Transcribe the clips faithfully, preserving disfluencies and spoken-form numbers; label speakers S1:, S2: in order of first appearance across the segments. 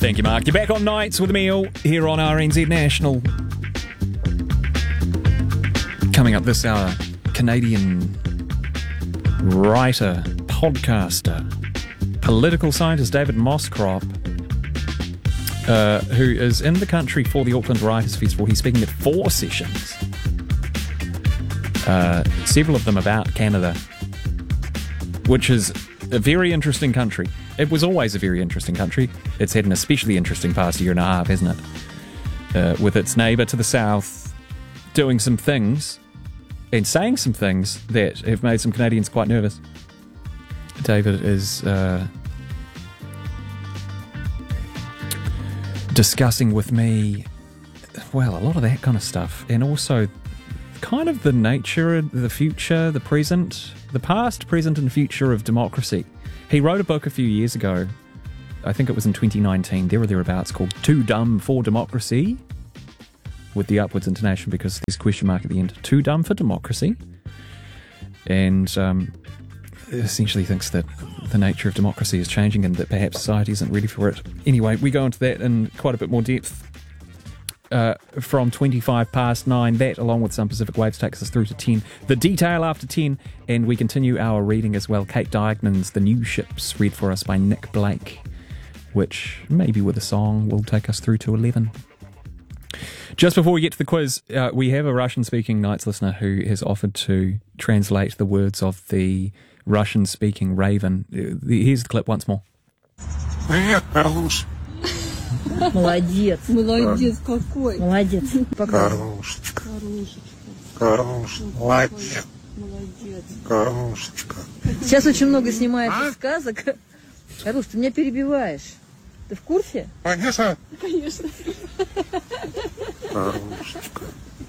S1: Thank you, Mark. You're back on Nights with Emile here on R N Z National. Coming up this hour, Canadian writer, podcaster, political scientist David Moscrop, uh, who is in the country for the Auckland Writers' Festival. He's speaking at four sessions, uh, several of them about Canada, which is a very interesting country. It was always a very interesting country. It's had an especially interesting past year and a half, hasn't it? Uh, with its neighbour to the south doing some things and saying some things that have made some Canadians quite nervous. David is uh, discussing with me, well, a lot of that kind of stuff, and also kind of the nature, the future, the present, the past, present and future of democracy. He wrote a book a few years ago, I think it was in twenty nineteen, there or thereabouts, called Too Dumb for Democracy, with the upwards intonation because there's a question mark at the end. Too Dumb for Democracy. And um, essentially thinks that the nature of democracy is changing and that perhaps society isn't ready for it. Anyway, we go into that in quite a bit more depth uh, from twenty-five past nine. That, along with some Pacific Waves, takes us through to ten. The detail after ten, and we continue our reading as well. Kate Diagnon's The New Ships, read for us by Nick Blake, which maybe with a song will take us through to eleven. Just before we get to the quiz, uh, we have a Russian-speaking Nights listener who has offered to translate the words of the Russian-speaking Raven. Uh, here's the clip once more.
S2: Молодец. Молодец какой. Молодец.
S3: Корошечка. Корошечка. Молодец. Молодец. Корошечка.
S2: Сейчас очень много снимается сказок. Коруш, ты меня перебиваешь. Ты в курсе?
S3: Конечно.
S2: Конечно.
S3: Корошечка.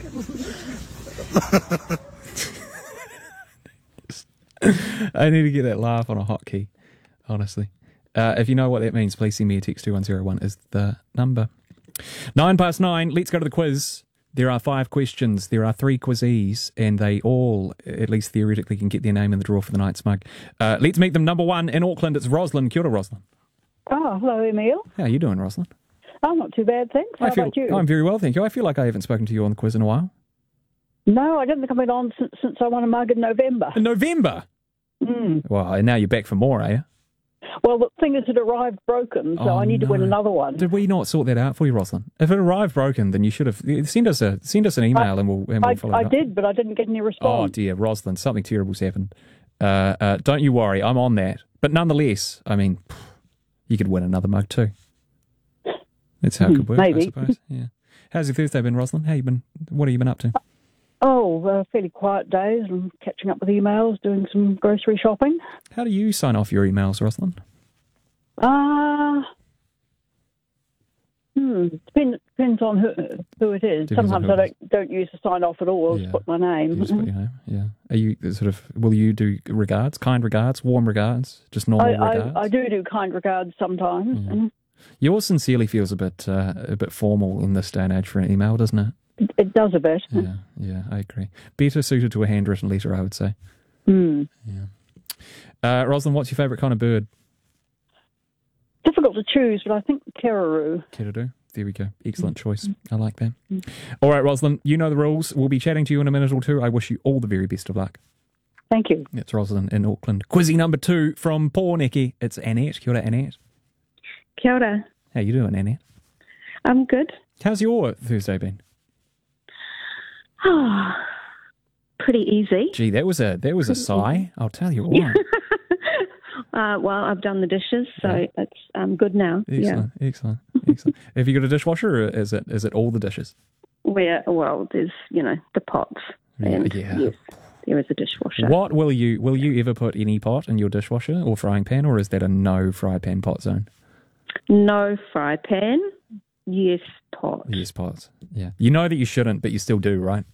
S1: I need to get that laugh on a hotkey, honestly. Uh, if you know what that means, please send me a text. Two one zero one is the number. Nine past nine, let's go to the quiz. There are five questions. There are three quizees, and they all, at least theoretically, can get their name in the draw for the Night's mug. Uh, let's meet them. Number one in Auckland, it's Rosalind. Kia ora, Rosalind.
S4: Oh, hello, Emile.
S1: How are you doing, Rosalind?
S4: I'm not too bad, thanks. How
S1: I feel,
S4: about you?
S1: I'm very well, thank you. I feel like I haven't spoken to you on the quiz in a while.
S4: No, I don't think I've been on since, since I won a mug in November.
S1: In November?
S4: Mm.
S1: Well, and now you're back for more, are you?
S4: Well, the thing is, it arrived broken, so
S1: Oh,
S4: I need
S1: no.
S4: to win another one.
S1: Did we not sort that out for you, Rosalind? If it arrived broken, then you should have send us a send us an email
S4: I,
S1: and we'll and we'll
S4: I,
S1: follow
S4: I
S1: it up.
S4: did, but I didn't get any
S1: Oh
S4: response.
S1: dear, Rosalind, something terrible's happened. Uh, uh, don't you worry, I'm on that. But nonetheless, I mean, you could win another mug too. That's how it could work,
S4: Maybe.
S1: I suppose. Yeah. How's your Thursday been, Rosalind? How you been? What have you been up to?
S4: Oh, uh, fairly quiet days. I'm catching up with emails, doing some grocery shopping.
S1: How do you sign off your emails, Rosalind?
S4: Uh, hmm, depends, depends on who, who it is.
S1: Depends on
S4: Sometimes
S1: who
S4: I
S1: it is.
S4: don't, don't use the sign off at all. I'll
S1: Yeah.
S4: just put my name.
S1: You just put your name. Yeah. Are you sort of? Will you do regards, kind regards, warm regards, just normal
S4: I,
S1: regards?
S4: I, I do do kind regards sometimes.
S1: Yeah.
S4: Mm.
S1: Yours sincerely feels a bit uh, a bit formal in this day and age for an email, doesn't it?
S4: It, it does a bit.
S1: Yeah, yeah, I agree. Better suited to a handwritten letter, I would say.
S4: Mm.
S1: Yeah. Uh, Rosalind, what's your favourite kind of bird?
S4: Difficult to choose, but I think Keraroo.
S1: Keraroo. There we go. Excellent choice. I like that. All right, Rosalind, you know the rules. We'll be chatting to you in a minute or two. I wish you all the very best of luck.
S4: Thank you.
S1: It's Rosalind in Auckland. Quizzy number two from Pōneke. It's Annette. Kia ora, Annette.
S5: Kia ora.
S1: How you doing, Annette?
S5: I'm good.
S1: How's your Thursday been?
S5: Oh, pretty easy.
S1: Gee, that was a that was a sigh. I'll tell you what.
S5: Uh, well, I've done the dishes, so
S1: Yeah.
S5: it's um, good now.
S1: Excellent, excellent, excellent. Have you got a dishwasher, or is it is it all the dishes?
S5: Yeah. Where, well, there's, you know, the pots.
S1: Yeah,
S5: And
S1: yeah.
S5: yes, there is a dishwasher.
S1: What will you will you ever put any pot in your dishwasher or frying pan, or is that a no fry pan pot zone?
S5: No fry pan. Yes, pot.
S1: Yes, pots. Yeah, you know that you shouldn't, but you still do, right?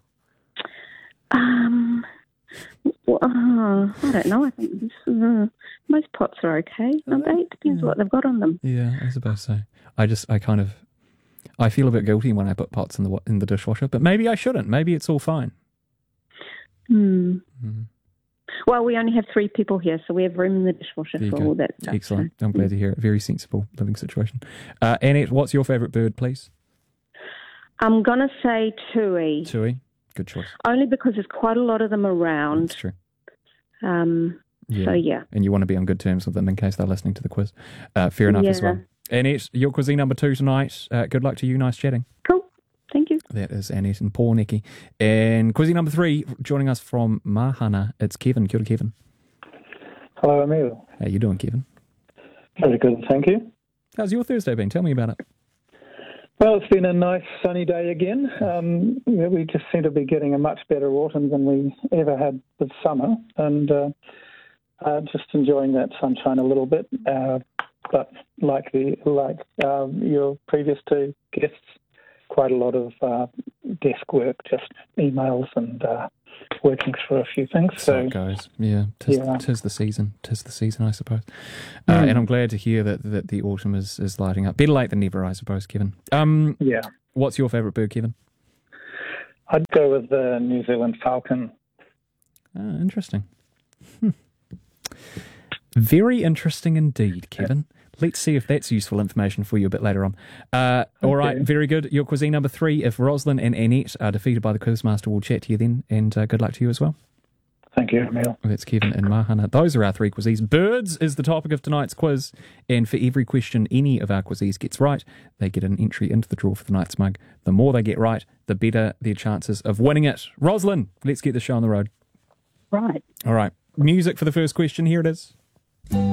S5: Um, well, uh, I don't know. I think this, uh, most pots are okay, aren't they? It depends what they've got on them.
S1: Yeah, I suppose so. I just I kind of I feel a bit guilty when I put pots in the wa- in the dishwasher, but maybe I shouldn't. Maybe it's all fine.
S5: Hmm.
S1: Mm.
S5: Well, we only have three people here, so we have room in the dishwasher
S1: There you
S5: for
S1: go.
S5: all that stuff.
S1: Excellent.
S5: So,
S1: I'm glad to hear it. Very sensible living situation. Uh, Annette, what's your favourite bird, please?
S5: I'm going to say tui,
S1: Tui. Good choice.
S5: only because there's quite a lot of them around.
S1: That's true.
S5: Um,
S1: Yeah.
S5: So, yeah.
S1: And you want to be on good terms with them in case they're listening to the quiz. Uh, fair enough as
S5: Yeah.
S1: well. Annette, your cuisine number two tonight. Uh, good luck to you. Nice chatting.
S5: Cool. Thank you.
S1: That is Annette and Paul Nicky. And cuisine number three, joining us from Mahana, it's Kevin. Kia ora, Kevin.
S6: Hello, Emil.
S1: How you doing, Kevin?
S6: Very good, thank you.
S1: How's your Thursday been? Tell me about it.
S6: Well, it's been a nice sunny day again. Um, yeah, we just seem to be getting a much better autumn than we ever had this summer, and uh, uh, just enjoying that sunshine a little bit. Uh, but like the like um, your previous two guests, quite a lot of uh, desk work, just emails and uh, working through a few things.
S1: So
S6: So,
S1: it goes. Yeah, tis,
S6: Yeah.
S1: tis the season. Tis the season, I suppose. Uh,
S6: Mm.
S1: and I'm glad to hear that, that the autumn is, is lighting up. Better late than never, I suppose, Kevin. Um,
S6: yeah,
S1: what's your favourite bird, Kevin?
S6: I'd go with the New Zealand falcon.
S1: Ah, interesting. Hmm. Very interesting indeed, Kevin. Let's see if that's useful information for you a bit later on. Uh, all right,
S6: Okay.
S1: very good. Your cuisine number three. If Roslyn and Annette are defeated by the Quizmaster, we'll chat to you then. And uh, good luck to you as well.
S6: Thank you, Emil.
S1: That's Kevin and Mahana. Those are our three quizzes. Birds is the topic of tonight's quiz. And for every question any of our quizzes gets right, they get an entry into the draw for the night's mug. The more they get right, the better their chances of winning it. Roslyn, let's get the show on the road.
S4: Right.
S1: All right. Music for the first question. Here it is.